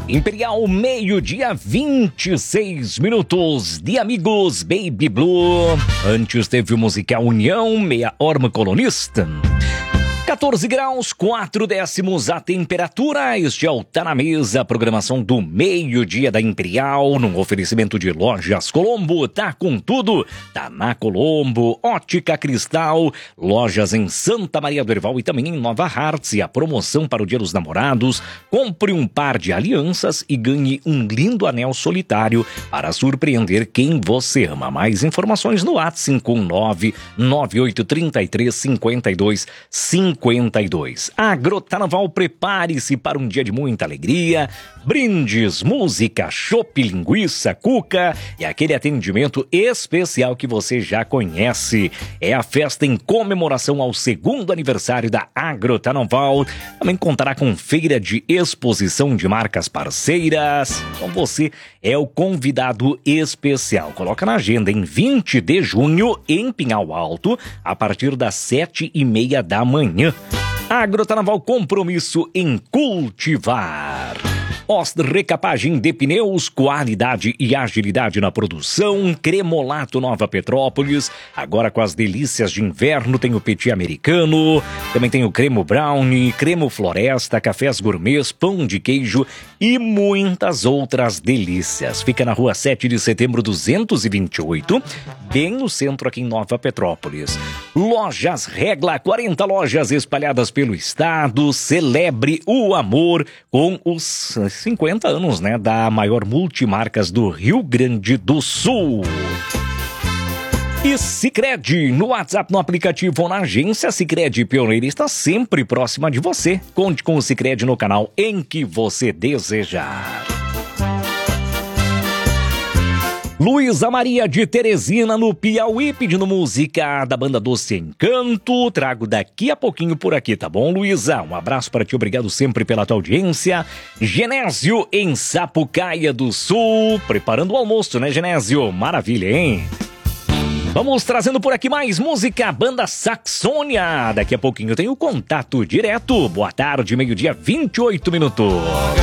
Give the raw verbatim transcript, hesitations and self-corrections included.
Imperial, meio-dia, vinte e seis minutos de Amigos Baby Blue. Antes teve o musical União, meia horma colonista. quatorze graus, quatro décimos a temperatura. Este é o Tá na Mesa, programação do meio-dia da Imperial, num oferecimento de Lojas Colombo. Tá com tudo, tá na Colombo. Ótica Cristal, lojas em Santa Maria do Herval e também em Nova Hartz. E a promoção para o Dia dos Namorados: compre um par de alianças e ganhe um lindo anel solitário para surpreender quem você ama. Mais informações no WhatsApp cinco um nove, nove oito três três, cinco dois cinco dois. Agrocarnaval, prepare-se para um dia de muita alegria, brindes, música, chopp, linguiça, cuca e aquele atendimento especial que você já conhece. É a festa em comemoração ao segundo aniversário da Agrocarnaval. Também contará com feira de exposição de marcas parceiras. Então você é o convidado especial. Coloca na agenda, em vinte de junho, em Pinhal Alto, a partir das sete e meia da manhã. Agrocarnaval, compromisso em cultivar. Ost Recapagem de Pneus, qualidade e agilidade na produção. Cremolato Nova Petrópolis, agora com as delícias de inverno, tem o Petit Americano, também tem o Cremo Brownie, Cremo Floresta, cafés gourmets, pão de queijo e muitas outras delícias. Fica na rua sete de setembro duzentos e vinte e oito, bem no centro aqui em Nova Petrópolis. Lojas Regla, quarenta lojas espalhadas pelo estado. Celebre o amor com os cinquenta anos, né, da maior multimarcas do Rio Grande do Sul. E Sicredi, no WhatsApp, no aplicativo ou na agência, Sicredi Pioneira está sempre próxima de você. Conte com o Sicredi no canal em que você desejar. Luísa Maria de Teresina, no Piauí, pedindo música da banda Doce Encanto. Trago daqui a pouquinho por aqui, tá bom, Luísa? Um abraço para ti, obrigado sempre pela tua audiência. Genésio, em Sapucaia do Sul, preparando o almoço, né, Genésio? Maravilha, hein? Vamos trazendo por aqui mais música, banda Saxônia. Daqui a pouquinho tem o contato direto. Boa tarde, meio-dia, vinte e oito minutos.